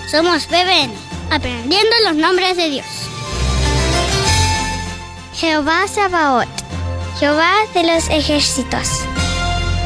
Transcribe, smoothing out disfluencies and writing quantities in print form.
Somos PBN, aprendiendo los nombres de Dios. Jehová Sabaoth, Jehová de los ejércitos.